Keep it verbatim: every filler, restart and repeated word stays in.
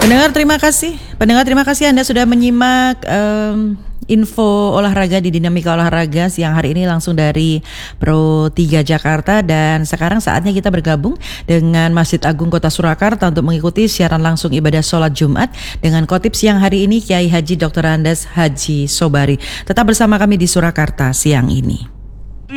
Pendengar terima kasih, pendengar terima kasih Anda sudah menyimak um, info olahraga di Dinamika Olahraga siang hari ini langsung dari Pro tiga Jakarta. Dan sekarang saatnya kita bergabung dengan Masjid Agung Kota Surakarta untuk mengikuti siaran langsung ibadah sholat Jumat dengan khotib siang hari ini Kiai Haji doktor Andes Haji Sobari. Tetap bersama kami di Surakarta siang ini.